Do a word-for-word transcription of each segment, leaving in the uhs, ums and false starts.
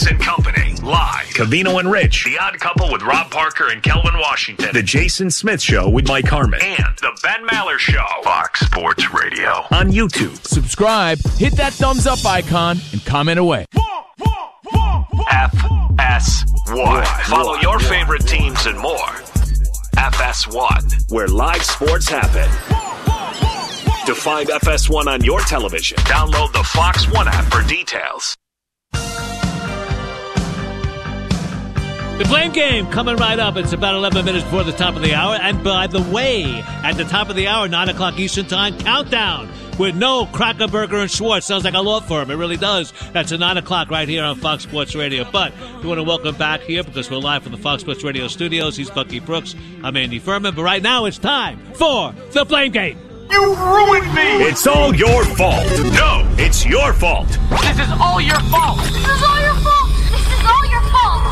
Brooks and Company, live. Covino and Rich, The Odd Couple with Rob Parker and Kelvin Washington. The Jason Smith Show with Mike Harmon. And The Ben Maller Show. Fox Sports Radio. On YouTube. Subscribe, hit that thumbs up icon, and comment away. F S one. Follow your favorite teams and more. F S one, where live sports happen. To find F S one on your television, download the Fox One app for details. The Blame Game coming right up. It's about eleven minutes before the top of the hour. And by the way, at the top of the hour, nine o'clock Eastern Time, countdown with no Crackerberger and Schwartz. Sounds like a law firm. It really does. That's at nine o'clock right here on Fox Sports Radio. But we want to welcome back here because we're live from the Fox Sports Radio studios. He's Bucky Brooks. I'm Andy Furman. But right now it's time for The Blame Game. You ruined me! It's all your fault. No, it's your fault. This is all your fault. This is all your fault. This is all your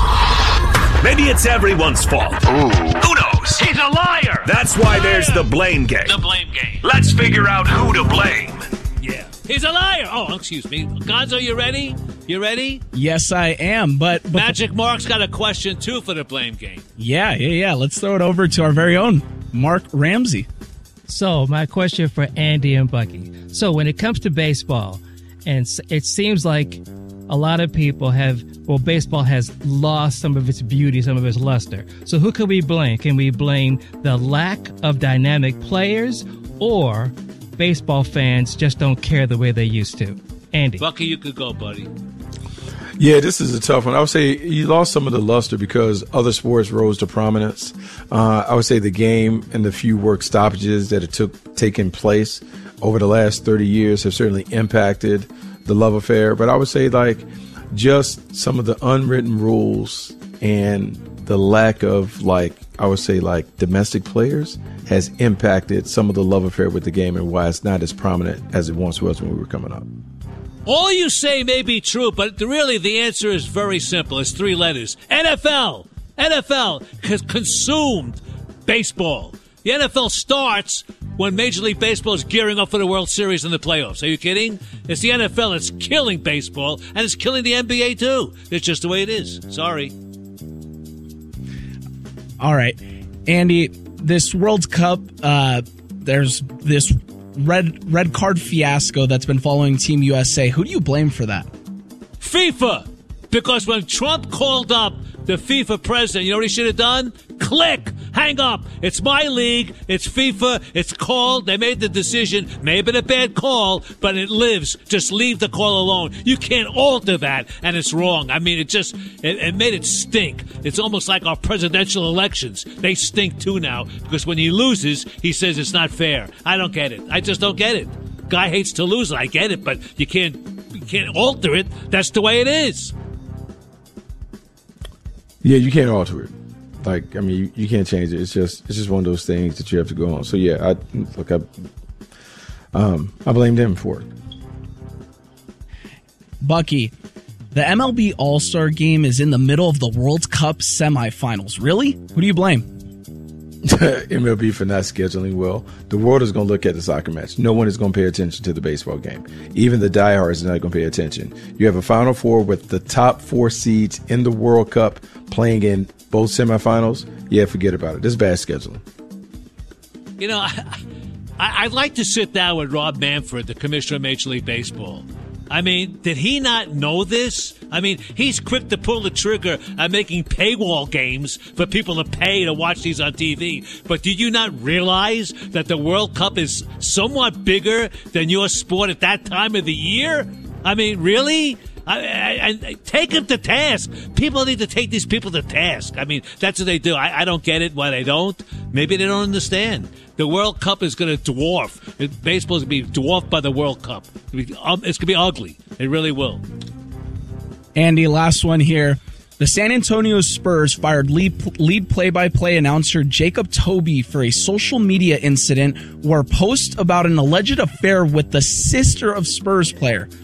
fault. Maybe it's everyone's fault. Ooh. Who knows? He's a liar! That's why there's the blame game. The Blame Game. Let's figure out who to blame. Yeah. He's a liar! Oh, excuse me. Gonzo, you ready? You ready? Yes, I am, but... but Magic the- Mark's got a question, too, for the Blame Game. Yeah, yeah, yeah. Let's throw it over to our very own Mark Ramsey. So, my question for Andy and Bucky. So, when it comes to baseball, and it seems like a lot of people have, well, baseball has lost some of its beauty, some of its luster. So, who can we blame? Can we blame the lack of dynamic players, or baseball fans just don't care the way they used to? Andy. Bucky, you could go, buddy. Yeah, this is a tough one. I would say you lost some of the luster because other sports rose to prominence. Uh, I would say the game and the few work stoppages that it took taken place over the last thirty years have certainly impacted the love affair. But I would say like just some of the unwritten rules and the lack of like, I would say like domestic players has impacted some of the love affair with the game and why it's not as prominent as it once was when we were coming up. All you say may be true, but really the answer is very simple. It's three letters. N F L. N F L has consumed baseball. The N F L starts when Major League Baseball is gearing up for the World Series and the playoffs. Are you kidding? It's the N F L that's killing baseball, and it's killing the N B A too. It's just the way it is. Sorry. All right. Andy, this World Cup, uh, there's this red red card fiasco that's been following Team U S A. Who do you blame for that? FIFA. Because when Trump called up the FIFA president, you know what he should have done? Click. Hang up. It's my league. It's FIFA. It's called. They made the decision. May have been a bad call, but it lives. Just leave the call alone. You can't alter that, and it's wrong. I mean, it just, it, it made it stink. It's almost like our presidential elections. They stink too now, because when he loses, he says it's not fair. I don't get it. I just don't get it. Guy hates to lose. I get it, but you can't, you can't alter it. That's the way it is. Yeah, you can't alter it. Like, I mean, you, you can't change it. It's just, it's just one of those things that you have to go on. So yeah, I look, I, um, I blamed him for it. Bucky, the M L B All-Star Game is in the middle of the World Cup semifinals. Really? Who do you blame? M L B for not scheduling well. The world is going to look at the soccer match. No one is going to pay attention to the baseball game. Even the diehards are not going to pay attention. You have a Final Four with the top four seeds in the World Cup playing in both semifinals. Yeah, forget about it. This is bad scheduling. You know, I, I, I'd like to sit down with Rob Manfred, the commissioner of Major League Baseball. I mean, did he not know this? I mean, he's quick to pull the trigger on making paywall games for people to pay to watch these on T V. But did you not realize that the World Cup is somewhat bigger than your sport at that time of the year? I mean, really? I, I, I, take them to task. People need to take these people to task. I mean, that's what they do. I, I don't get it why they don't. Maybe they don't understand. The World Cup is going to dwarf. Baseball is going to be dwarfed by the World Cup. It's going to be ugly. It really will. Andy, last one here. The San Antonio Spurs fired lead, lead play-by-play announcer Jacob Toby for a social media incident where posts about an alleged affair with the sister of Spurs player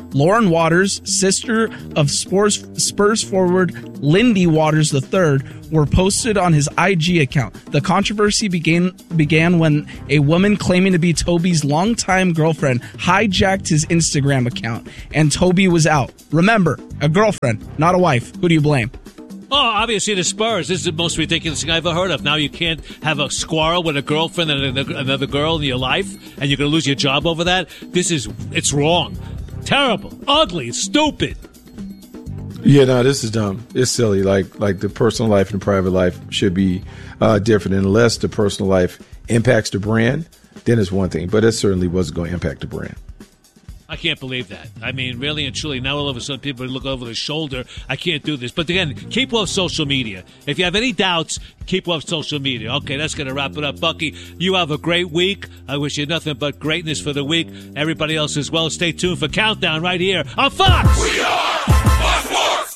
Lauren Waters, sister of Spurs, Spurs forward Lindy Waters the third, were posted on his I G account. The controversy began began when a woman claiming to be Toby's longtime girlfriend hijacked his Instagram account, and Toby was out. Remember, a girlfriend, not a wife. Who do you blame? Oh, obviously the Spurs. This is the most ridiculous thing I've ever heard of. Now you can't have a squirrel with a girlfriend and another girl in your life, and you're going to lose your job over that? This is, it's wrong. Terrible. Ugly. Stupid. Yeah, no, this is dumb. It's silly. Like, like the personal life and the private life should be uh, different. And unless the personal life impacts the brand, then it's one thing. But it certainly wasn't going to impact the brand. I can't believe that. I mean, really and truly, now all of a sudden people look over their shoulder. I can't do this. But again, keep off social media. If you have any doubts, keep off social media. Okay, that's going to wrap it up. Bucky, you have a great week. I wish you nothing but greatness for the week. Everybody else as well. Stay tuned for Countdown right here on Fox. We are Fox Sports.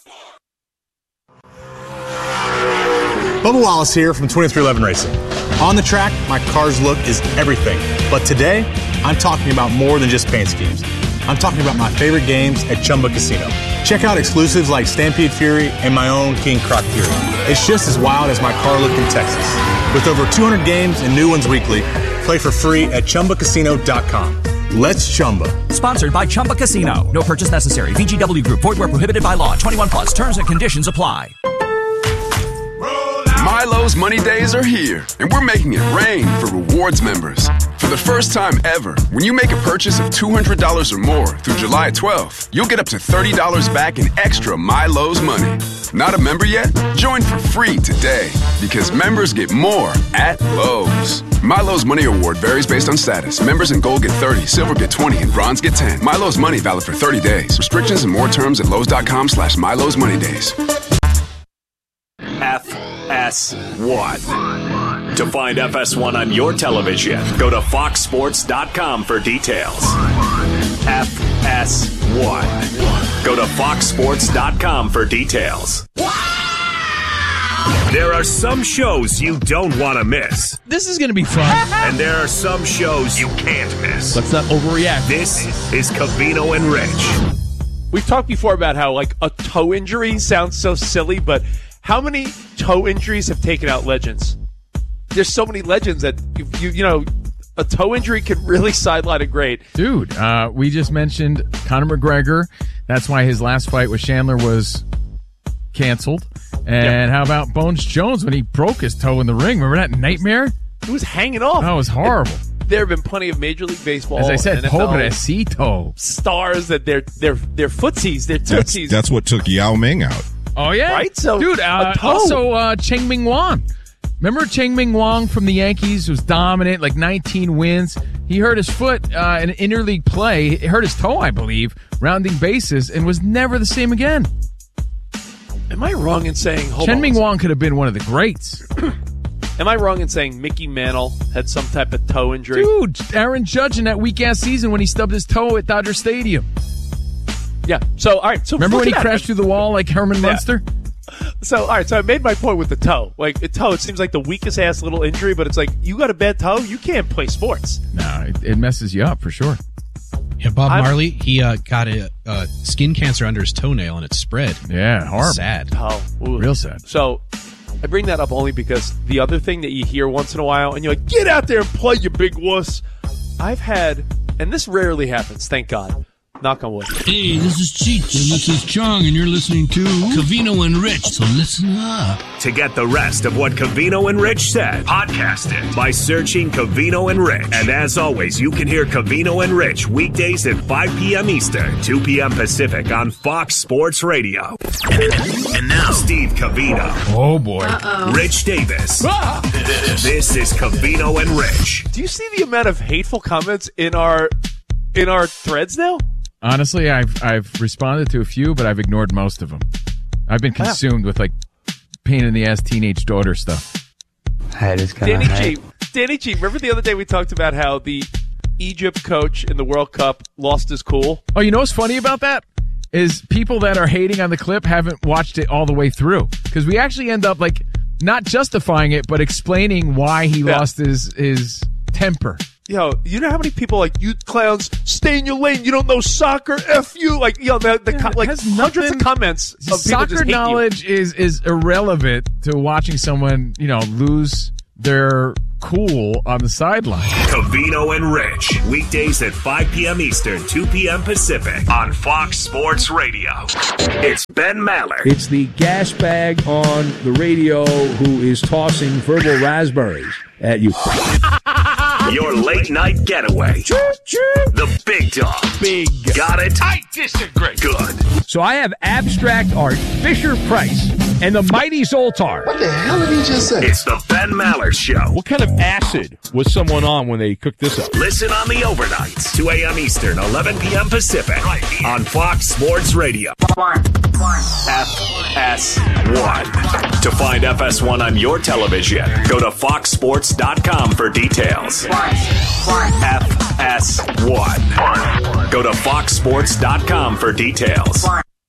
Bubba Wallace here from twenty-three eleven Racing. On the track, my car's look is everything. But today, I'm talking about more than just paint schemes. I'm talking about my favorite games at Chumba Casino. Check out exclusives like Stampede Fury and my own King Croc Fury. It's just as wild as my car look in Texas. With over two hundred games and new ones weekly, play for free at Chumba Casino dot com. Let's Chumba. Sponsored by Chumba Casino. No purchase necessary. V G W Group. Void where prohibited by law. twenty-one plus. Terms and conditions apply. Milo's Money Days are here, and we're making it rain for rewards members. For the first time ever, when you make a purchase of two hundred dollars or more through July twelfth, you'll get up to thirty dollars back in extra Milo's money. Not a member yet? Join for free today, because members get more at Lowe's. Milo's Money Award varies based on status. Members in Gold get thirty, Silver get twenty, and Bronze get ten. Milo's Money valid for thirty days. Restrictions and more terms at Lowe's.com slash Milo's Money Days. F S one. To find F S one on your television, go to fox sports dot com for details. F S one. Go to fox sports dot com for details. There are some shows you don't want to miss. This is going to be fun. And there are some shows you can't miss. Let's not overreact. This is Covino and Rich. We've talked before about how, like, a toe injury sounds so silly, but how many toe injuries have taken out legends? There's so many legends that, you you, you know, a toe injury can really sideline a great. Dude, uh, we just mentioned Conor McGregor. That's why his last fight with Chandler was canceled. And yep. How about Bones Jones when he broke his toe in the ring? Remember that nightmare? It was hanging off. That was horrible. And there have been plenty of Major League Baseball, as I said, N F L pobrecito stars that they're they're they're footsies, they're tootsies. That's, that's what took Yao Ming out. Oh yeah, right. So, dude, uh, also uh, Cheng Ming Wang. Remember Cheng Ming Wang from the Yankees was dominant, like nineteen wins. He hurt his foot uh, in interleague play. He hurt his toe, I believe, rounding bases, and was never the same again. Am I wrong in saying Chen Ming Wang could have been one of the greats? Am I wrong in saying Mickey Mantle had some type of toe injury? Dude, Aaron Judge in that weak-ass season when he stubbed his toe at Dodger Stadium. Yeah, so, all right. So remember when he crashed through the wall like Herman yeah. Munster? So, all right, so I made my point with the toe. Like, the toe, it seems like the weakest-ass little injury, but it's like, you got a bad toe, you can't play sports. No, it, it messes you up for sure. Yeah, Bob I'm, Marley, he uh, got a uh, skin cancer under his toenail, and it spread. Yeah, horrible. Sad. Oh, ooh. Real sad. So, I bring that up only because the other thing that you hear once in a while, and you're like, get out there and play, you big wuss. I've had, and this rarely happens, thank God. Knock on wood. Hey, this is Cheech, and this is Chong, and you're listening to Covino and Rich, so listen up. To get the rest of what Covino and Rich said, podcast it by searching Covino and Rich. And as always, you can hear Covino and Rich weekdays at five p.m. Eastern, two p.m. Pacific on Fox Sports Radio. And, and now, Steve Covino. Oh, boy. Uh-oh. Rich Davis. Ah! This is Covino and Rich. Do you see the amount of hateful comments in our in our threads now? Honestly, I've I've responded to a few, but I've ignored most of them. I've been consumed wow. with like pain in the ass teenage daughter stuff. I just Danny G, Danny G. Remember the other day we talked about how the Egypt coach in the World Cup lost his cool? Oh, you know what's funny about that is people that are hating on the clip haven't watched it all the way through because we actually end up like not justifying it, but explaining why he yeah. lost his his temper. you know, you know how many people like you clowns stay in your lane. You don't know soccer. F you. Like you know, the, the Yeah, like it has hundreds nothing- of comments of people Soccer just hate knowledge you. is is irrelevant to watching someone, you know, lose their cool on the sideline. Covino and Rich. Weekdays at five p.m. Eastern, two p.m. Pacific on Fox Sports Radio. It's Ben Maller. It's the gas bag on the radio who is tossing verbal raspberries at you. Your late night getaway. The big dog. Big. Got it? I disagree. Good. So I have abstract art, Fisher Price, and the mighty Zoltar. What the hell did he just say? It's the Ben Maller Show. What kind of acid was someone on when they cooked this up? Listen on the overnights, two a.m. Eastern, eleven p.m. Pacific, on Fox Sports Radio. F S one. To find F S one on your television, go to fox sports dot com for details. F S one. Go to fox sports dot com for details.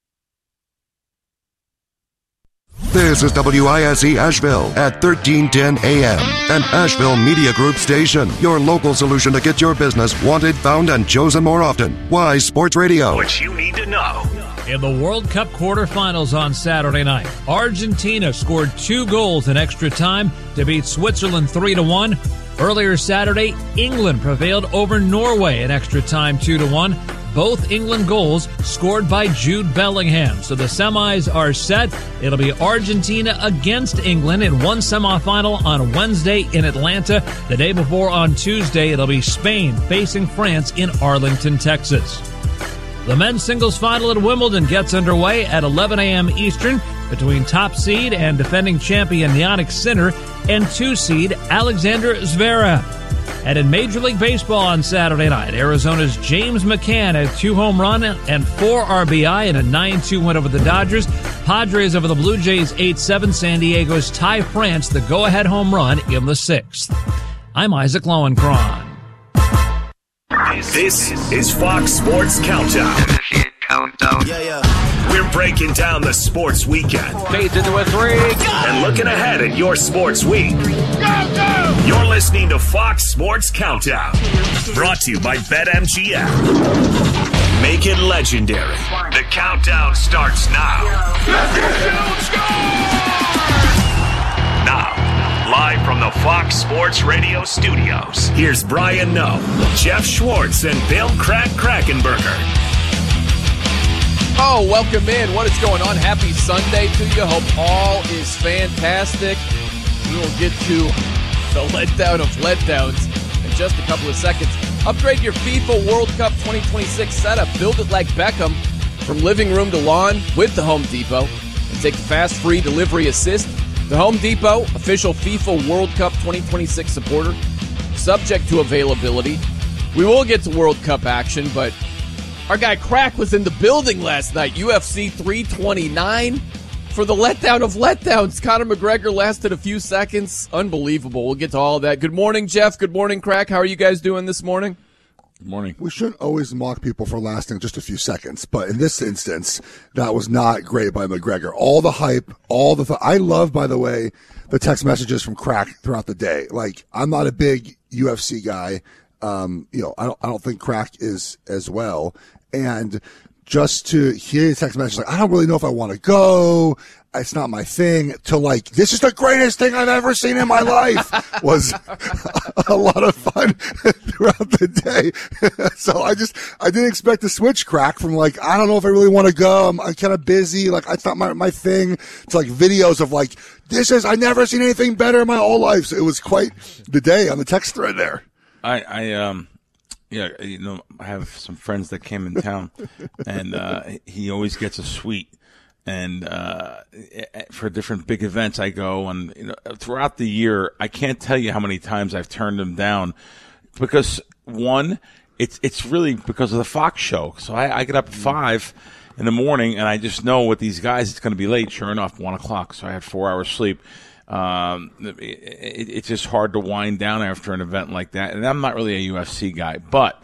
This is W I S E Asheville at thirteen ten A M, an Asheville Media Group station. Your local solution to get your business wanted, found, and chosen more often. Wise Sports Radio. What you need to know. In the World Cup quarterfinals on Saturday night, Argentina scored two goals in extra time to beat Switzerland three to one. Earlier Saturday, England prevailed over Norway in extra time two to one. Both England goals scored by Jude Bellingham. So the semis are set. It'll be Argentina against England in one semifinal on Wednesday in Atlanta. The day before on Tuesday, it'll be Spain facing France in Arlington, Texas. The men's singles final at Wimbledon gets underway at eleven a.m. Eastern between top seed and defending champion Jannik Sinner and two seed Alexander Zverev. And in Major League Baseball on Saturday night, Arizona's James McCann had two home run and four R B I in a nine two win over the Dodgers. Padres over the Blue Jays eight seven. San Diego's Ty France the go-ahead home run in the sixth. I'm Isaac Lowenkron. This is Fox Sports Countdown. Countdown. Yeah, yeah. We're breaking down the sports weekend. Fades into a three. And looking ahead at your sports week. Go, go! You're listening to Fox Sports Countdown. Brought to you by BetMGM. Make it legendary. The countdown starts now. Now. Live from the Fox Sports Radio studios, here's Brian Noe, Jeff Schwartz, and Bill Crack Krackenberger. Oh, welcome in. What is going on? Happy Sunday to you. Hope all is fantastic. We will get to the letdown of letdowns in just a couple of seconds. Upgrade your FIFA World Cup twenty twenty-six setup. Build it like Beckham from living room to lawn with the Home Depot. And take the fast, free delivery assist. The Home Depot, official FIFA World Cup twenty twenty-six supporter, subject to availability. We will get to World Cup action, but our guy Crack was in the building last night, U F C three twenty-nine, for the letdown of letdowns. Conor McGregor lasted a few seconds. Unbelievable. We'll get to all of that. Good morning, Jeff. Good morning, Crack. How are you guys doing this morning? Good morning. We shouldn't always mock people for lasting just a few seconds, but in this instance, that was not great by McGregor. All the hype, all the th- I love, by the way, the text messages from Crack throughout the day. Like, I'm not a big U F C guy. Um, you know, I don't, I don't think Crack is as well. And just to hear the text message, like, I don't really know if I want to go. It's not my thing, to like, this is the greatest thing I've ever seen in my life, was a lot of fun throughout the day. So I just, I didn't expect to switch Crack from like, I don't know if I really want to go. I'm, I'm kind of busy. Like, it's not my, my thing, to like videos of like, this is, I never seen anything better in my whole life. So it was quite the day on the text thread there. I, I, um, yeah, you know, I have some friends that came in town, and uh, he always gets a suite. And uh, for different big events, I go, and you know, throughout the year, I can't tell you how many times I've turned them down because one, it's it's really because of the Fox show. So I, I get up at five in the morning, and I just know with these guys, it's going to be late. Sure enough, one o'clock. So I had four hours sleep. Um, it, it, it's just hard to wind down after an event like that. And I'm not really a U F C guy, but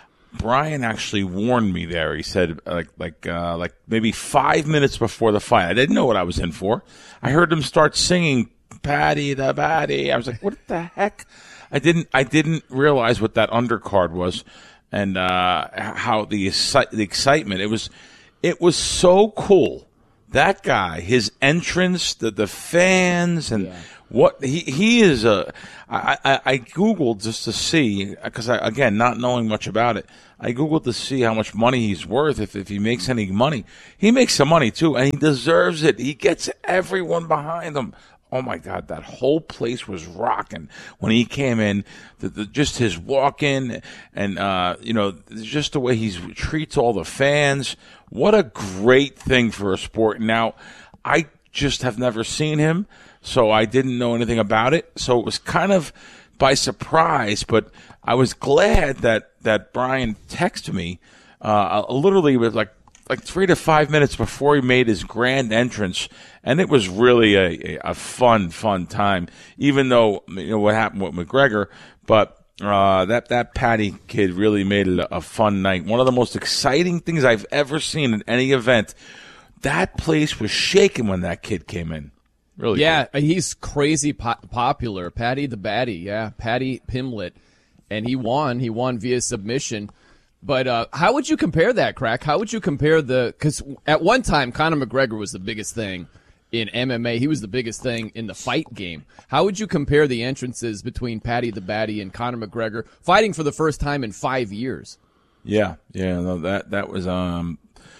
Brian actually warned me there. He said, like, like, uh, like maybe five minutes before the fight. I didn't know what I was in for. I heard him start singing "Patty the Patty." I was like, "What the heck?" I didn't I didn't realize what that undercard was, and uh, how the the excitement. It was it was so cool. That guy, his entrance, the the fans, and yeah. what he he is a. I, I, I Googled just to see, because I, again, not knowing much about it, I Googled to see how much money he's worth, if, if he makes any money. He makes some money, too, and he deserves it. He gets everyone behind him. Oh, my God, that whole place was rocking when he came in. The, the, just his walk-in and, uh, you know, just the way he treats all the fans. What a great thing for a sport. Now, I just have never seen him, so I didn't know anything about it. So it was kind of by surprise, but I was glad that, that Brian texted me uh, literally with like like three to five minutes before he made his grand entrance, and it was really a, a fun, fun time, even though, you know, what happened with McGregor, but uh, that, that Patty kid really made it a, a fun night. One of the most exciting things I've ever seen in any event. That place was shaking when that kid came in. Really yeah, cool. He's crazy po- popular. Patty the Batty, yeah, Patty Pimlet, and he won. He won via submission. But uh, how would you compare that, Crack? How would you compare the – because at one time, Conor McGregor was the biggest thing in M M A. He was the biggest thing in the fight game. How would you compare the entrances between Patty the Batty and Conor McGregor fighting for the first time in five years? Yeah, yeah, no, that that was um,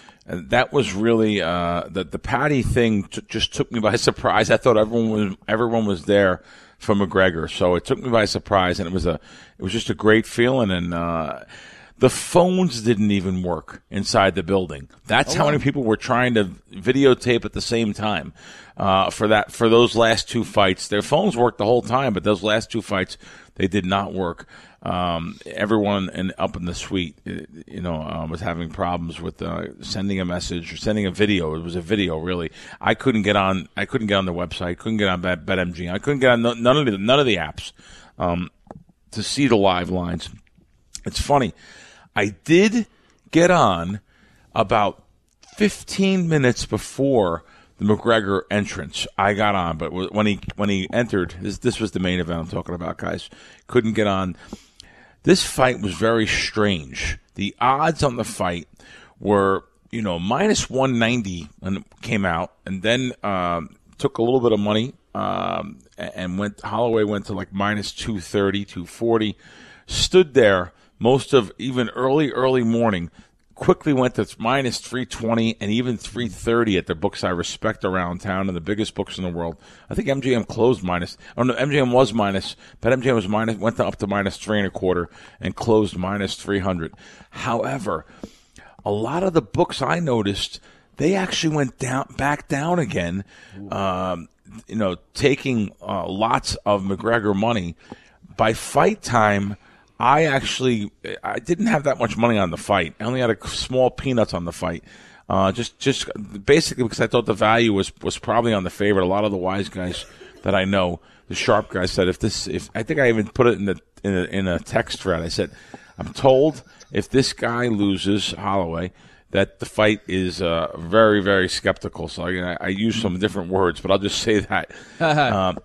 that was really uh, the the Patty thing t- just took me by surprise. I thought everyone was everyone was there for McGregor, so it took me by surprise, and it was a it was just a great feeling. And uh, the phones didn't even work inside the building. That's oh, how many people were trying to videotape at the same time uh, for that for those last two fights. Their phones worked the whole time, but those last two fights they did not work. Um, everyone in, up in the suite, you know, uh, was having problems with uh, sending a message or sending a video. It was a video, really. I couldn't get on. I couldn't get on the website. Couldn't get on Bet, BetMGM. I couldn't get on no, none of the none of the apps um, to see the live lines. It's funny. I did get on about fifteen minutes before the McGregor entrance. I got on, but when he when he entered, this this was the main event I'm talking about, guys. Couldn't get on. This fight was very strange. The odds on the fight were, you know, minus one ninety when it came out, and then um, took a little bit of money um, and went. Holloway went to like minus two thirty, two forty. Stood there most of even early, early morning. Quickly went to minus three twenty and even three thirty at the books I respect around town and the biggest books in the world. I think M G M closed minus. Oh no, M G M was minus, but M G M was minus. Went to up to minus three and a quarter and closed minus three hundred. However, a lot of the books I noticed, they actually went down, back down again. Um, you know, taking uh, lots of McGregor money by fight time. I actually I didn't have that much money on the fight. I only had a small peanuts on the fight, uh, just just basically because I thought the value was, was probably on the favorite. A lot of the wise guys that I know, the sharp guys, said if this if I think I even put it in the in a, in a text thread. I said I'm told if this guy loses Holloway, that the fight is uh, very very skeptical. So I, I use some different words, but I'll just say that. um,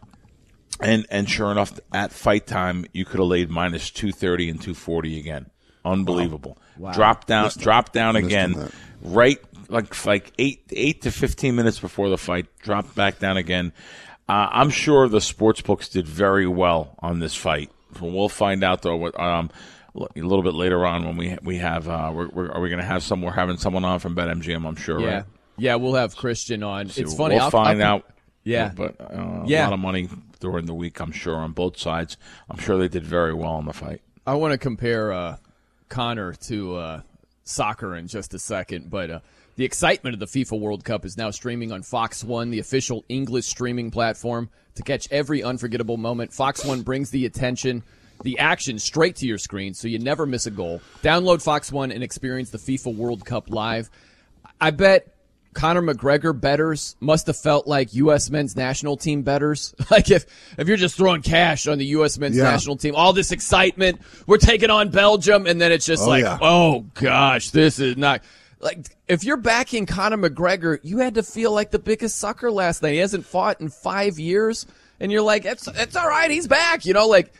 And and sure enough, at fight time, you could have laid minus two thirty and two forty again. Unbelievable. Wow. Wow. Drop down, Missed drop down again, right like like eight eight to fifteen minutes before the fight. Drop back down again. Uh, I'm sure the sports books did very well on this fight. We'll find out though. What, um, a little bit later on when we we have uh, we're, we're, are we going to have some? We're having someone on from BetMGM. I'm sure. Yeah, right? yeah. We'll have Christian on. See, it's funny. We'll I'll, find I'll, out. Yeah, but uh, yeah. a lot of money during the week, I'm sure, on both sides. I'm sure they did very well in the fight. I want to compare uh, Conor to uh, soccer in just a second, but uh, the excitement of the FIFA World Cup is now streaming on Fox One, the official English streaming platform. To catch every unforgettable moment, Fox One brings the attention, the action straight to your screen, so you never miss a goal. Download Fox One and experience the FIFA World Cup live. I bet Conor McGregor bettors must have felt like U S men's national team bettors. Like if, if you're just throwing cash on the U S men's yeah. national team, all this excitement, we're taking on Belgium, and then it's just oh, like, yeah. oh gosh, this is not like if you're backing Conor McGregor, you had to feel like the biggest sucker last night. He hasn't fought in five years, and you're like, it's it's all right, he's back, you know, like.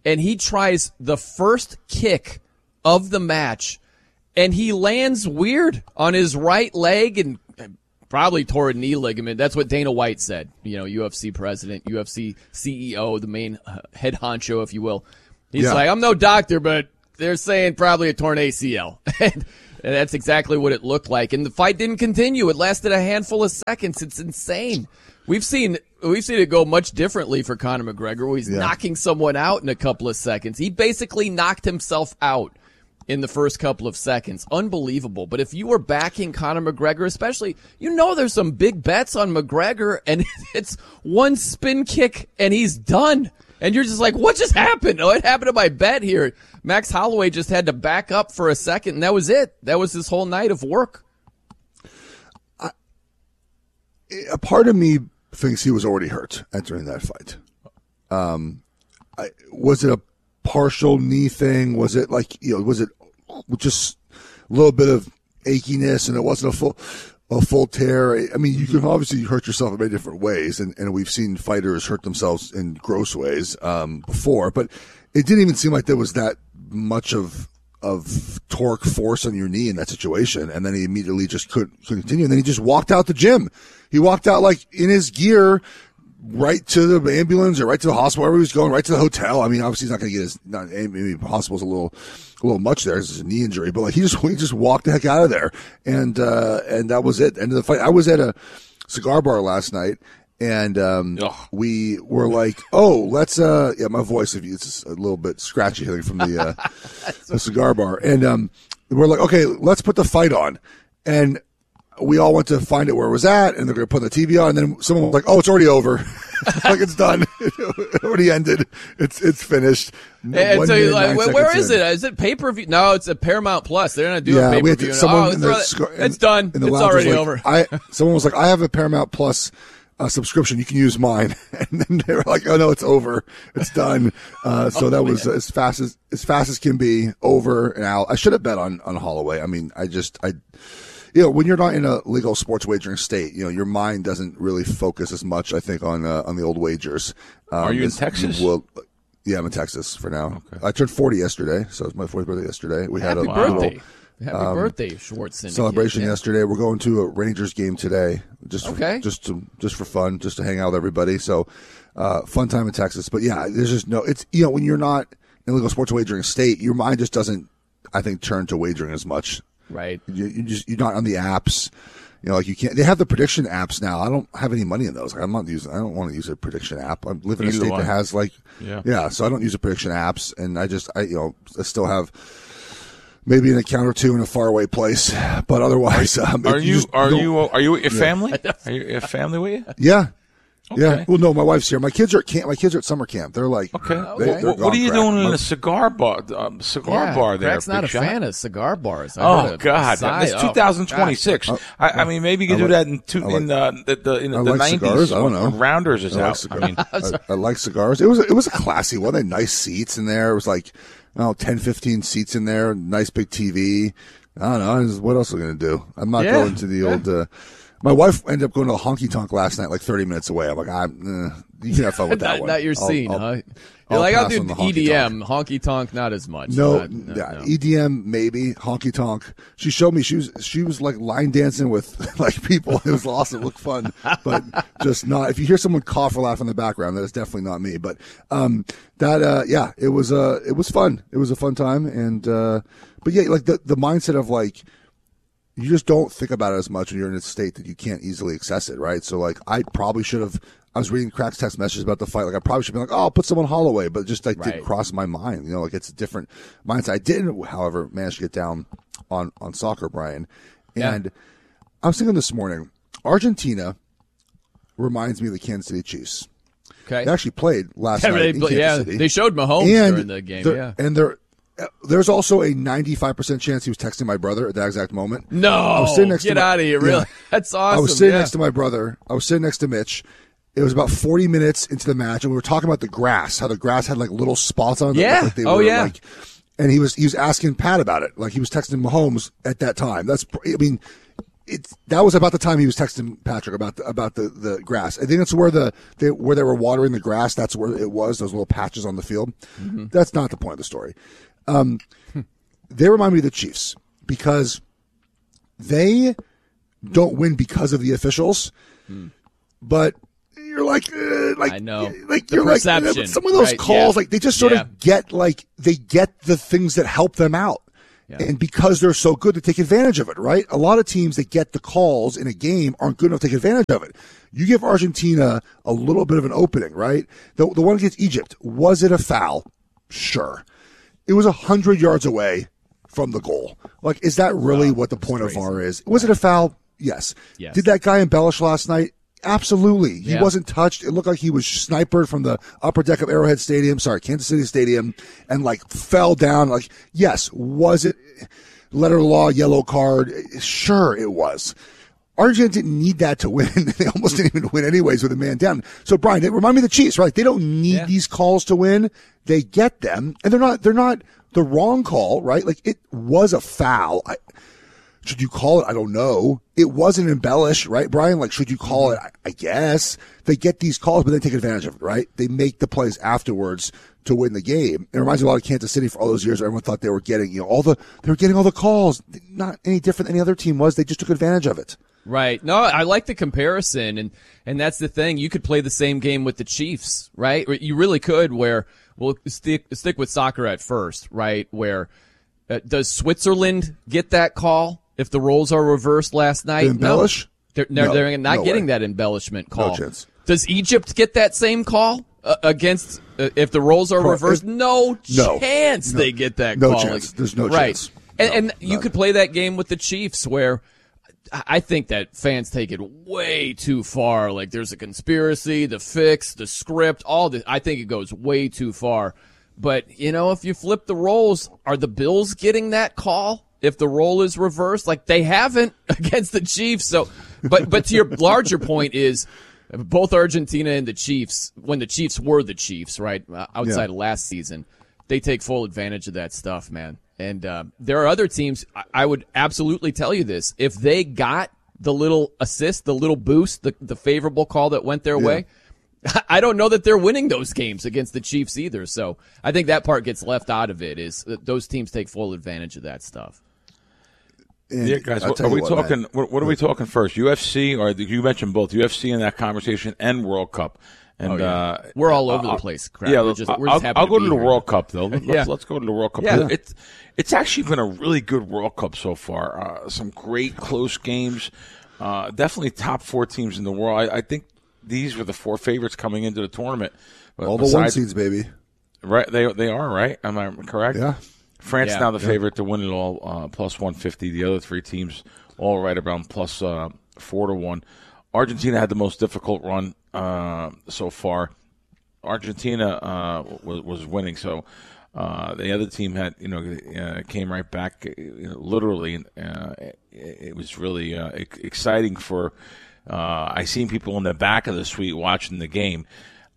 and he tries the first kick of the match, and he lands weird on his right leg and probably tore a knee ligament. That's what Dana White said, you know, U F C president, U F C C E O, the main uh, head honcho, if you will. He's Yeah. like, I'm no doctor, but they're saying probably a torn A C L. and, and that's exactly what it looked like. And the fight didn't continue. It lasted a handful of seconds. It's insane. We've seen we've seen it go much differently for Conor McGregor, where he's Yeah. knocking someone out in a couple of seconds. He basically knocked himself out in the first couple of seconds. Unbelievable. But if you were backing Conor McGregor, especially, you know there's some big bets on McGregor, and it's one spin kick, and he's done. And you're just like, what just happened? Oh, it happened to my bet here. Max Holloway just had to back up for a second, and that was it. That was his whole night of work. I, a part of me thinks he was already hurt entering that fight. Um, I, was it a partial knee thing? Was it like, you know, was it just a little bit of achiness and it wasn't a full a full tear? I mean, you can obviously hurt yourself in many different ways, and, and we've seen fighters hurt themselves in gross ways um, before, but it didn't even seem like there was that much of of torque force on your knee in that situation, and then he immediately just couldn't, couldn't continue, and then he just walked out the gym. He walked out like in his gear, right to the ambulance or right to the hospital, wherever he was going, right to the hotel. I mean, obviously he's not going to get his, not, maybe the hospital's a little, a little much there. It's a knee injury, but like he just, he just walked the heck out of there. And, uh, and that was it. End of the fight. I was at a cigar bar last night, and, um, Ugh. we were like, oh, let's, uh, yeah, my voice, if you, it's a little bit scratchy, I think, from the, uh, the cigar bar. And, um, we're like, okay, let's put the fight on. And, we all went to find it where it was at, and they're going to put the T V on, and then someone was like, oh, it's already over. Like, it's done. It already ended. It's it's finished. And so you're like, where, where is in. it? Is it pay-per-view? No, it's a Paramount Plus. They're not doing yeah, pay-per-view. Someone oh, in the, it, it's done. In the it's already like, over. I, someone was like, I have a Paramount Plus uh, subscription. You can use mine. And then they were like, oh, no, it's over. It's done. Uh, so oh, that was uh, as fast as as fast as can be, over and out. I should have bet on, on Holloway. I mean, I just – I. You know, when you're not in a legal sports wagering state, you know, your mind doesn't really focus as much, I think, on uh, on the old wagers. Um, Are you in Texas? You will, yeah, I'm in Texas for now. Okay. I turned forty yesterday, so it was my fourth birthday yesterday. We Happy had a birthday. little Happy um, birthday, Schwartz Syndicate. celebration yeah. yesterday. We're going to a Rangers game today, just okay. for, just to, just for fun, just to hang out with everybody. So, uh, fun time in Texas. But yeah, there's just no. It's you know when you're not in a legal sports wagering state, your mind just doesn't, I think, turn to wagering as much. Right. You, you just you're not on the apps. You know, like you can't. They have the prediction apps now. I don't have any money in those. Like, I'm not using. I don't want to use a prediction app. I live in a Either state one. that has like, yeah. yeah. So I don't use a prediction apps, and I just, I you know, I still have maybe an account or two in a faraway place, but otherwise, are, um, are you, just are don't- you are you with your Yeah. family? Are you your family with you? Yeah. Okay. Yeah. Well, no, my wife's here. My kids are at camp. My kids are at summer camp. They're like, Okay. They, What- they're what, what are you gone doing crack. in a cigar bar? Um, cigar Yeah, bar there. Crack's not Big a shot? fan of cigar bars. I Oh heard a God, sigh- that's oh, two thousand twenty-six. God. I, I mean, maybe you can I do like- that in two, I like- in uh, the, the in I the like nineties. cigars. I don't know. when Rounders is I like out. cigars. I mean, I, I like cigars. It was it was a classy one. They had nice seats in there. It was like, oh, ten, fifteen seats in there. Nice big T V. I don't know. I just- What else am I going to do? I'm not Yeah. going to the Yeah. old. Uh, my wife ended up going to a honky tonk last night, like thirty minutes away. I'm like, I'm. Eh, you can have fun with that not, one. not your I'll- scene, I'll- huh? You're I'll like, I'll pass do on the E D honky-tonk. M, honky tonk, not as much. No, Not- no, yeah, no. E D M maybe, honky tonk. She showed me she was she was like line dancing with like people. It was awesome, it looked fun, but just not. If you hear someone cough or laugh in the background, that is definitely not me. But um, that uh, yeah, it was uh, it was fun. It was a fun time, and uh, but yeah, like the the mindset of like. You just don't think about it as much when you're in a state that you can't easily access it, right? So, like, I probably should have. I was reading Crack's text messages about the fight. Like, I probably should be like, "Oh, I'll put someone Holloway," but it just like Right. didn't cross my mind. You know, like it's a different mindset. I didn't, however, manage to get down on on soccer, Brian. And I was thinking this morning, Argentina reminds me of the Kansas City Chiefs. Okay. They actually played last Yeah, night they- in Kansas yeah, City. they showed Mahomes And during the game, they're- yeah. and they're. Uh, There's also a ninety-five percent chance he was texting my brother at that exact moment. No, I was sitting next get to my, out of here! yeah. Really, that's awesome. I was sitting yeah. next to my brother. I was sitting next to Mitch. It was about forty minutes into the match, and we were talking about the grass, how the grass had like little spots on it. that Yeah. looked like they Oh, were, yeah. Like, and he was he was asking Pat about it, like he was texting Mahomes at that time. That's I mean, it's that was about the time he was texting Patrick about the, about the, the grass. I think it's where the they, where they were watering the grass. That's where it was. Those little patches on the field. Mm-hmm. That's not the point of the story. Um, they remind me of the Chiefs because they don't win because of the officials, mm. but you're like, uh, like, I know. like the you're perception, like some of those right? calls, yeah. like they just sort yeah. of get like they get the things that help them out. Yeah. And because they're so good, they take advantage of it, right? A lot of teams that get the calls in a game aren't good enough to take advantage of it. You give Argentina a little bit of an opening, right? The, the one against Egypt, was it a foul? Sure. It was one hundred yards away from the goal. Like, is that really wow, what the point of V A R is? Was it a foul? Yes. yes. Did that guy embellish last night? Absolutely. He yeah. wasn't touched. It looked like he was sniped from the upper deck of Arrowhead Stadium, sorry, Kansas City Stadium, and like fell down. Like, yes, was it letter of the law, yellow card? Sure, it was. Argentina didn't need that to win. They almost didn't even win anyways with a man down. So, Brian, it remind me of the Chiefs, right? They don't need yeah. these calls to win. They get them, and they're not, they're not the wrong call, right? Like, it was a foul. I, Should you call it? I don't know. It wasn't embellished, right, Brian? Like, should you call it? I, I guess. They get these calls, but they take advantage of it, right? They make the plays afterwards to win the game. It reminds me a lot of Kansas City for all those years. Everyone thought they were getting, you know, all the, they were getting all the calls. Not any different than any other team was. They just took advantage of it. Right. No, I like the comparison, and, and that's the thing. You could play the same game with the Chiefs, right? You really could, where we'll stick, stick with soccer at first, right? Where, uh, does Switzerland get that call? If the roles are reversed last night, they embellish? No. They're, they're, no, they're not no getting way. that embellishment call. No chance. Does Egypt get that same call uh, against uh, if the roles are reversed? No, no chance no. they get that no call. Chance. There's no right. chance. And, no, and you could play that game with the Chiefs where I think that fans take it way too far. Like there's a conspiracy, the fix, the script, all this. I think it goes way too far. But, you know, if you flip the roles, are the Bills getting that call? If the role is reversed, like they haven't against the Chiefs. So, but, but to your larger point is both Argentina and the Chiefs, when the Chiefs were the Chiefs, right? Uh, outside yeah. of last season, they take full advantage of that stuff, man. And, uh, there are other teams. I, I would absolutely tell you this. If they got the little assist, the little boost, the, the favorable call that went their yeah. way, I don't know that they're winning those games against the Chiefs either. So I think that part gets left out of it is that those teams take full advantage of that stuff. And yeah, guys, what, are we what, talking? What, what are we talking first? U F C, or you mentioned both U F C in that conversation and World Cup, and oh, yeah. uh, we're all over uh, the place. Crap. Yeah, we're just, we're just I'll, happy I'll to go to be the here. World Cup though. Let's, yeah. let's go to the World Cup. Yeah. It's it's actually been a really good World Cup so far. Uh, some great close games. Uh, definitely top four teams in the world. I, I think these were the four favorites coming into the tournament. All the one seeds, baby. Right, they they are right. Am I correct? Yeah. France yeah. now the yeah. favorite to win it all, uh, plus one fifty. The other three teams all right around plus uh, four to one. Argentina had the most difficult run uh, so far. Argentina uh, was was winning, so uh, the other team had you know uh, came right back. You know, literally, uh, it, it was really uh, exciting for. Uh, I seen people in the back of the suite watching the game.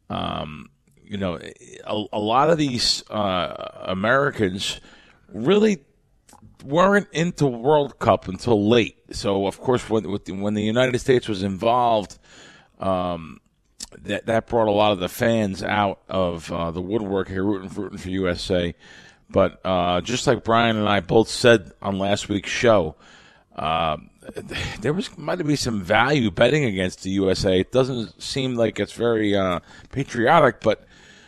Um, you know, a, a lot of these uh, Americans really weren't into World Cup until late. So, of course, when when the United States was involved, um, that that brought a lot of the fans out of uh, the woodwork here, rooting, rooting for U S A. But uh, just like Brian and I both said on last week's show, uh, there was might be some value betting against the U S A. It doesn't seem like it's very uh, patriotic, but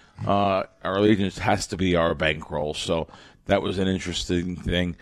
uh, our allegiance has to be our bankroll. So that was an interesting thing.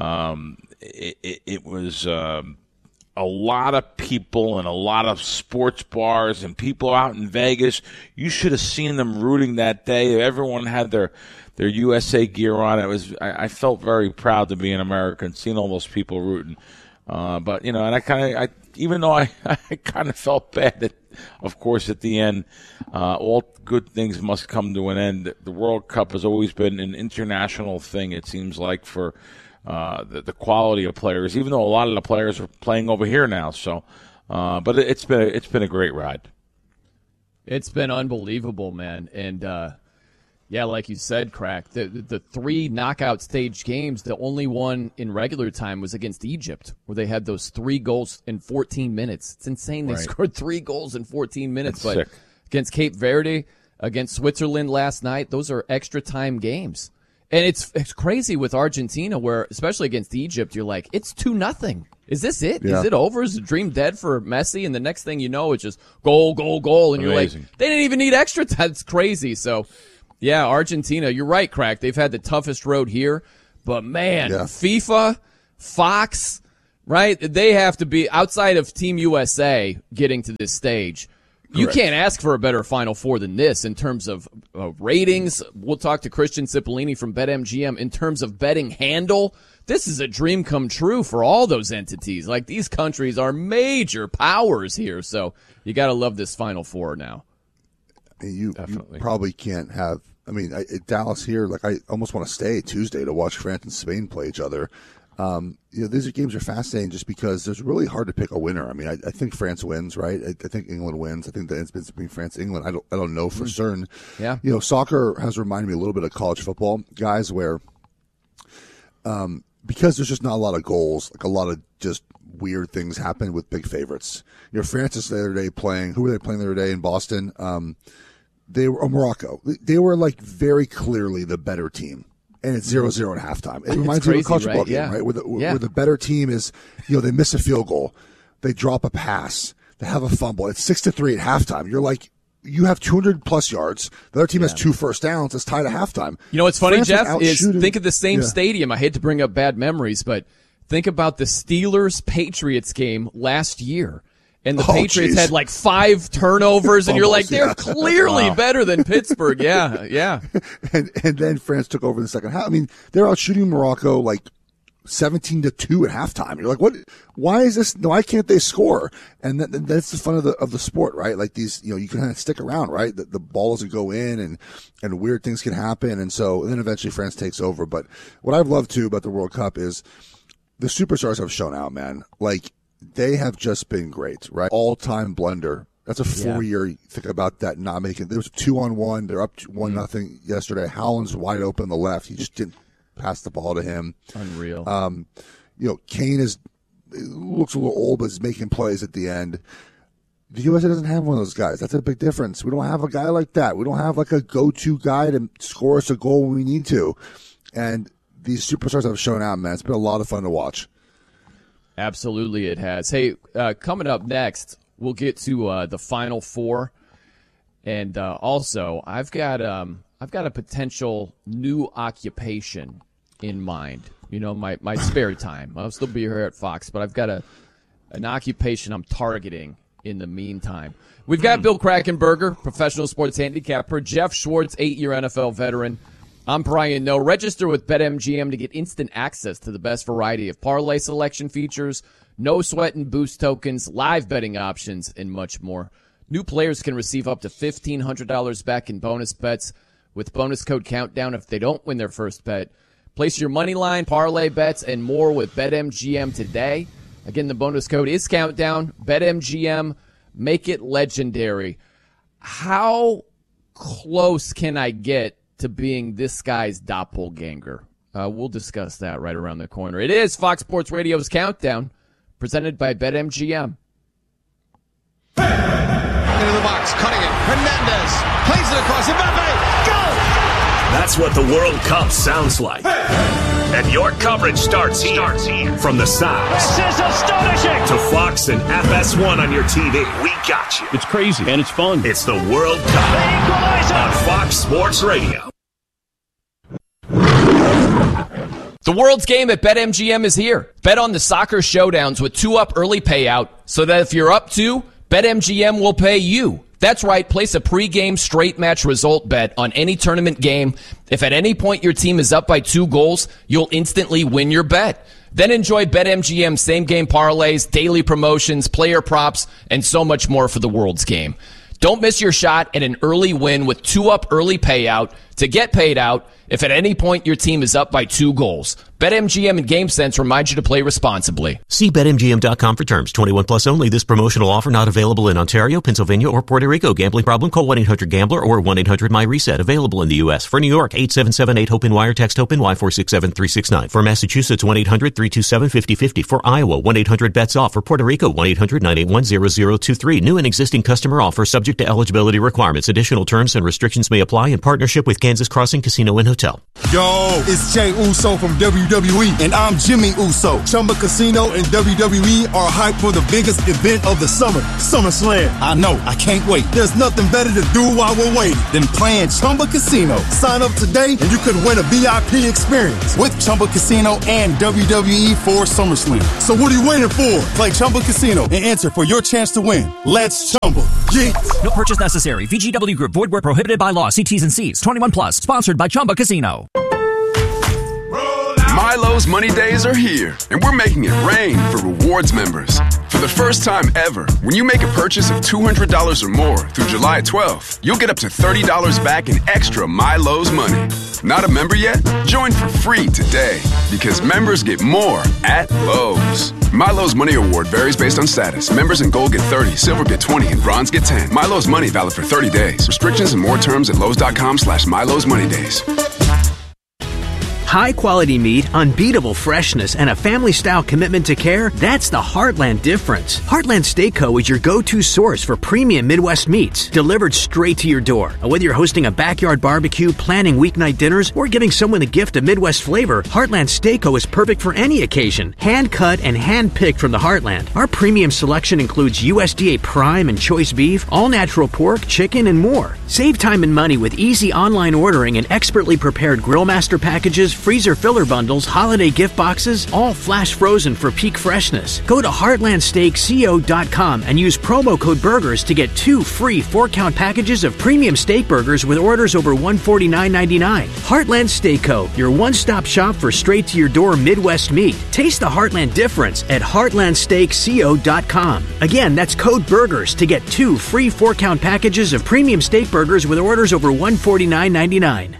Um, it, it, it was um, a lot of people and a lot of sports bars and people out in Vegas. You should have seen them rooting that day. Everyone had their their U S A gear on. It was I, I felt very proud to be an American, seeing all those people rooting. Uh, but you know, and I kind of, I even though I, I kind of felt bad that, of course, at the end, uh, all good things must come to an end. The World Cup has always been an international thing. It seems like for uh, the, the quality of players, even though a lot of the players are playing over here now. So, uh, but it, it's been a, it's been a great ride. It's been unbelievable, man, and uh, Yeah, like you said, Crack, the, the the three knockout stage games, the only one in regular time was against Egypt, where they had those three goals in fourteen minutes. It's insane. They Right. scored three goals in fourteen minutes. That's but sick. against Cape Verde, against Switzerland last night, those are extra time games. And it's it's crazy with Argentina, where especially against Egypt, you're like, it's two nothing. Is this it? Yeah. Is it over? Is the dream dead for Messi? And the next thing you know, it's just goal, goal, goal, and Amazing. you're like, they didn't even need extra time. That's crazy. So, yeah, Argentina, you're right, Crack. They've had the toughest road here, but man, Yeah. FIFA, Fox, right? They have to be outside of Team U S A getting to this stage. You Correct. can't ask for a better Final Four than this in terms of uh, ratings. We'll talk to Christian Cipollini from BetMGM in terms of betting handle. This is a dream come true for all those entities. Like, these countries are major powers here, so you got to love this Final Four now. And you, you Definitely. probably can't have. I mean, I, Dallas here. Like, I almost want to stay Tuesday to watch France and Spain play each other. Um, you know, these are games are fascinating just because it's really hard to pick a winner. I mean, I, I think France wins, right? I, I think England wins. I think that it's been between France and England. I don't, I don't know for certain. Yeah. You know, soccer has reminded me a little bit of college football, guys, where, um, because there's just not a lot of goals, like a lot of just weird things happen with big favorites. You know, France is the other day playing. Who were they playing the other day in Boston? Um, they were oh, Morocco. They were like very clearly the better team. And it's zero zero at halftime. It reminds crazy, me of a college right? football game, Yeah. right? Where the, Yeah. where the better team is, you know, they miss a field goal, they drop a pass, they have a fumble. It's six to three at halftime. You're like, you have two hundred plus yards. The other team has two first downs. It's tied at halftime. You know what's funny, France was Jeff, is out-shooting- think of the same Yeah. stadium. I hate to bring up bad memories, but think about the Steelers-Patriots game last year. And the Oh, Patriots geez. had like five turnovers, and you're like, Fumbles, they're yeah. clearly Wow. better than Pittsburgh. Yeah, yeah. and and then France took over in the second half. I mean, they're out shooting Morocco like seventeen to two at halftime. You're like, what? Why is this? Why can't they score? And that, that's the fun of the of the sport, right? Like these, you know, you can kind of stick around, right? The, the ball doesn't go in, and and weird things can happen, and so and then eventually France takes over. But what I've loved too about the World Cup is the superstars have shown out, man. Like, they have just been great, right? All time blunder. That's a four Yeah. year. You think about that not making. There was a two on one. They're up to one nothing yesterday. Haaland's wide open on the left. He just didn't pass the ball to him. Unreal. Um, you know, Kane is looks a little old, but is making plays at the end. The U S A doesn't have one of those guys. That's a big difference. We don't have a guy like that. We don't have like a go to guy to score us a goal when we need to. And these superstars have shown out, man. It's been a lot of fun to watch. Absolutely, it has. Hey, uh, coming up next, we'll get to uh, the Final Four, and uh, also I've got um, I've got a potential new occupation in mind. You know, my, my spare time. I'll still be here at Fox, but I've got a an occupation I'm targeting in the meantime. We've got Bill Krackenberger, professional sports handicapper, Jeff Schwartz, eight-year N F L veteran. I'm Brian Noe. Register with BetMGM to get instant access to the best variety of parlay selection features, no sweat and boost tokens, live betting options, and much more. New players can receive up to fifteen hundred dollars back in bonus bets with bonus code Countdown if they don't win their first bet. Place your money line, parlay bets, and more with BetMGM today. Again, the bonus code is Countdown. BetMGM, make it legendary. How close can I get to being this guy's doppelganger? Uh, we'll discuss that right around the corner. It is Fox Sports Radio's Countdown, presented by BetMGM. Into the box, cutting it. Hernandez plays it across. Mbappe, go! That's what the World Cup sounds like. And your coverage starts here. Starts here. From the sounds. This is astonishing. To Fox and F S one on your T V. We got you. It's crazy and it's fun. It's the World Cup on Fox Sports Radio. The world's game at BetMGM is here. Bet on the soccer showdowns with two-up early payout so that if you're up two, BetMGM will pay you. That's right, place a pregame straight match result bet on any tournament game. If at any point your team is up by two goals, you'll instantly win your bet. Then enjoy BetMGM same-game parlays, daily promotions, player props, and so much more for the world's game. Don't miss your shot at an early win with two-up early payout. to get paid out if at any point your team is up by two goals. BetMGM and GameSense remind you to play responsibly. See Bet M G M dot com for terms. twenty-one plus only. This promotional offer not available in Ontario, Pennsylvania, or Puerto Rico. Gambling problem? Call one eight hundred gambler or one eight hundred my reset. Available in the U S. For New York, eight seven seven eight hope N Y or text HOPE-N Y four six seven three six nine. For Massachusetts, one eight hundred three two seven five zero five zero. For Iowa, one eight hundred bets off. For Puerto Rico, one eight hundred nine eight one zero zero two three. New and existing customer offer subject to eligibility requirements. Additional terms and restrictions may apply in partnership with Kansas Crossing Casino and Hotel. Yo, it's Jey Uso from W W E, and I'm Jimmy Uso. Chumba Casino and W W E are hyped for the biggest event of the summer, SummerSlam. I know, I can't wait. There's nothing better to do while we're waiting than playing Chumba Casino. Sign up today and you could win a V I P experience with Chumba Casino and W W E for SummerSlam. So what are you waiting for? Play Chumba Casino and enter for your chance to win. Let's Chumba. Yeah. No purchase necessary. V G W Group. Void where prohibited by law. See T's and C's. twenty-one plus. Sponsored by Chumba Casino. Milo's Money Days are here, and we're making it rain for rewards members. For the first time ever, when you make a purchase of two hundred dollars or more through July twelfth, you'll get up to thirty dollars back in extra Milo's money. Not a member yet? Join for free today, because members get more at Lowe's. Milo's Money Award varies based on status. Members in Gold get thirty, Silver get twenty, and Bronze get ten. Milo's Money valid for thirty days. Restrictions and more terms at Lowe's.com slash Milo's Money Days. High-quality meat, unbeatable freshness, and a family-style commitment to care, that's the Heartland difference. Heartland Steak Co. is your go-to source for premium Midwest meats, delivered straight to your door. Whether you're hosting a backyard barbecue, planning weeknight dinners, or giving someone the gift of Midwest flavor, Heartland Steak Co. is perfect for any occasion. Hand-cut and hand-picked from the Heartland. Our premium selection includes U S D A Prime and Choice Beef, all-natural pork, chicken, and more. Save time and money with easy online ordering and expertly prepared Grillmaster packages, freezer filler bundles, holiday gift boxes, all flash frozen for peak freshness. Go to heartland steak co dot com and use promo code BURGERS to get two free four-count packages of premium steak burgers with orders over one hundred forty-nine ninety-nine. Heartland Steak Co., your one-stop shop for straight-to-your-door Midwest meat. Taste the Heartland difference at heartland steak co dot com. Again, that's code BURGERS to get two free four-count packages of premium steak burgers with orders over one hundred forty-nine ninety-nine.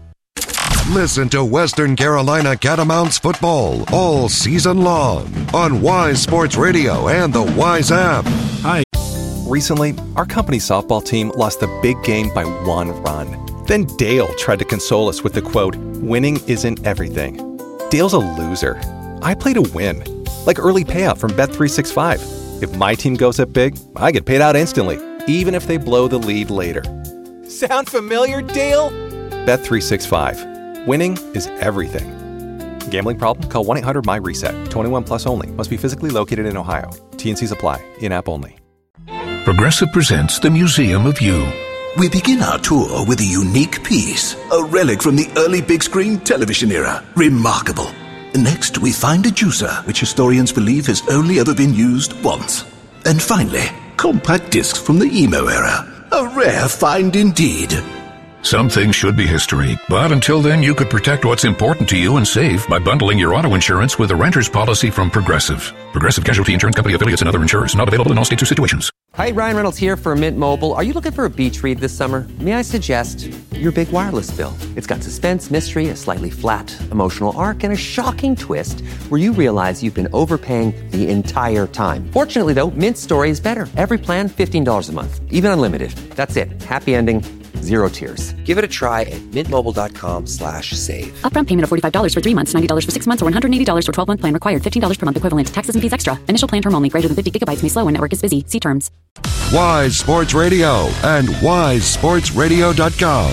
Listen to Western Carolina Catamounts football all season long on Wise Sports Radio and the Wise app. Hi. Recently, our company softball team lost the big game by one run. Then Dale tried to console us with the quote, "Winning isn't everything." Dale's a loser. I play to win, like early payout from Bet three sixty-five. If my team goes up big, I get paid out instantly, even if they blow the lead later. Sound familiar, Dale? Bet three sixty-five. Winning is everything. Gambling problem? Call one eight hundred my reset. twenty-one plus only. Must be physically located in Ohio. T and C's apply. In-app only. Progressive presents the Museum of You. We begin our tour with a unique piece, a relic from the early big screen television era. Remarkable. Next, we find a juicer, which historians believe has only ever been used once. And finally, compact discs from the emo era. A rare find indeed. Some things should be history, but until then you could protect what's important to you and save by bundling your auto insurance with a renter's policy from Progressive. Progressive Casualty Insurance Company affiliates and other insurers. Not available in all states or situations. Hi, Ryan Reynolds here for Mint Mobile. Are you looking for a beach read this summer? May I suggest your big wireless bill? It's got suspense, mystery, a slightly flat, emotional arc, and a shocking twist where you realize you've been overpaying the entire time. Fortunately, though, Mint's story is better. Every plan, fifteen dollars a month. Even unlimited. That's it. Happy ending. Zero tears. Give it a try at mintmobile.com slash save. Upfront payment of forty-five dollars for three months, ninety dollars for six months, or one hundred eighty dollars for twelve-month plan required. fifteen dollars per month equivalent. Taxes and fees extra. Initial plan term only. Greater than fifty gigabytes may slow when network is busy. See terms. Wise Sports Radio and wise sports radio dot com.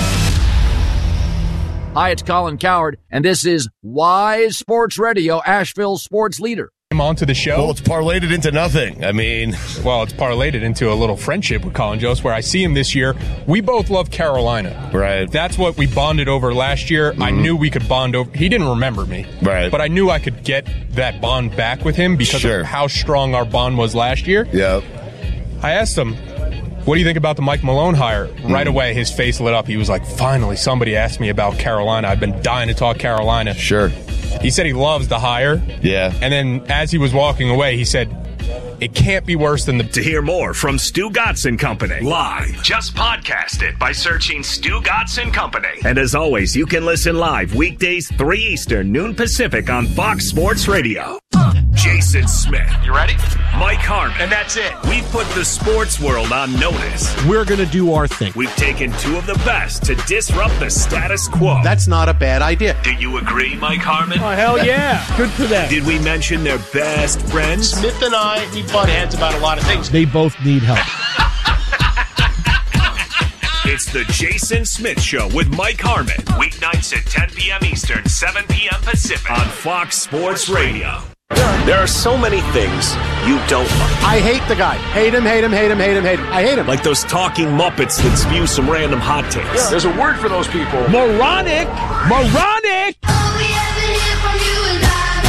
Hi, it's Colin Cowherd, and this is Wise Sports Radio, Asheville sports leader. Onto the show. Well, it's parlayed it into nothing. I mean, well, it's parlayed it into a little friendship with Colin Jost, where I see him this year. We both love Carolina. Right. That's what we bonded over last year. Mm-hmm. I knew we could bond over. He didn't remember me. Right. But I knew I could get that bond back with him because sure. of how strong our bond was last year. Yep. I asked him, what do you think about the Mike Malone hire? Mm. Right away, his face lit up. He was like, finally, somebody asked me about Carolina. I've been dying to talk Carolina. Sure. He said he loves the hire. Yeah. And then as he was walking away, he said, it can't be worse than the... To hear more from Stu Gatz and Company live, just podcast it by searching Stu Gatz and Company. And as always, you can listen live weekdays three Eastern, noon Pacific on Fox Sports Radio. Jason Smith. You ready? Mike Harmon. And that's it. We put the sports world on notice. We're going to do our thing. We've taken two of the best to disrupt the status quo. That's not a bad idea. Do you agree, Mike Harmon? Oh, hell yeah. Good for them. Did we mention their best friends? Smith and I, we butt heads about a lot of things. They both need help. It's the Jason Smith Show with Mike Harmon. Weeknights at ten p.m. Eastern, seven p.m. Pacific on Fox Sports Radio. There are so many things you don't like. I hate the guy. Hate him, hate him, hate him, hate him, hate him. I hate him. Like those talking Muppets that spew some random hot takes. Yeah, there's a word for those people. Moronic. Moronic.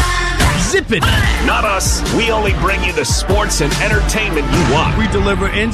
Zip it. Not us. We only bring you the sports and entertainment you want. We deliver in